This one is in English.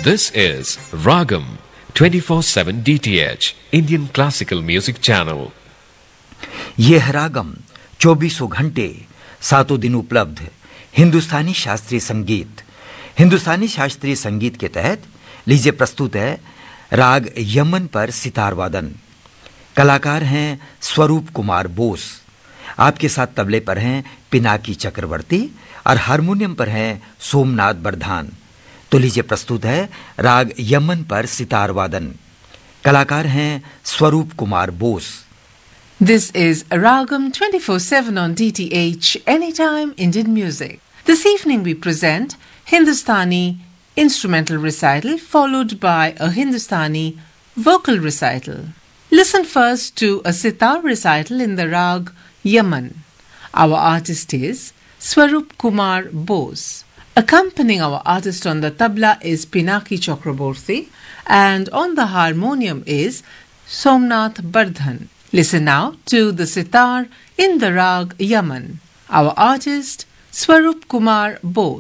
This is Ragam 24/7 DTH Indian Classical Music Channel. ये है रागम 24 घंटे 7 दिन उपलब्ध हिंदुस्तानी शास्त्रीय संगीत। हिंदुस्तानी शास्त्रीय संगीत के तहत लीजिए प्रस्तुत है राग यमन पर सितार वादन। कलाकार हैं स्वरूप कुमार बोस। आपके साथ तबले पर हैं पिनाकी चक्रवर्ती और हारमोनियम पर हैं सोमनाथ बरधान। तो लीजिए प्रस्तुत है राग यमन पर सितार वादन। कलाकार हैं स्वरूप Kumar Bose. This is Ragam 24/7 on DTH, Anytime Indian Music. This evening we present Hindustani instrumental recital followed by a Hindustani vocal recital. Listen first to a sitar recital in the rag Yaman. Our artist is Swarup Kumar Bose. Accompanying our artist on the tabla is Pinaki Chakraborty and on the harmonium is Somnath Bardhan. Listen now to the sitar in the rag Yaman. Our artist Swarup Kumar Bose.